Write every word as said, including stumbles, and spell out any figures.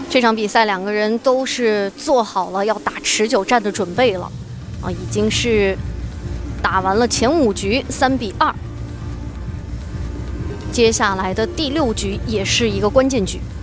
这场比赛两个人都是做好了要打持久战的准备了，啊，已经是打完了前五局，三比二。接下来的第六局也是一个关键局。